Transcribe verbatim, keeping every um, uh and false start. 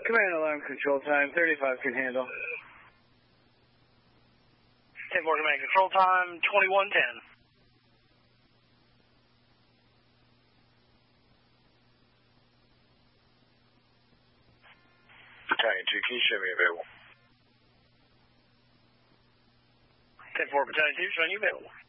Command alarm control time, thirty-five can handle. ten four command control time, twenty-one ten. Battalion two, can you show me available? ten four Battalion two, showing you available.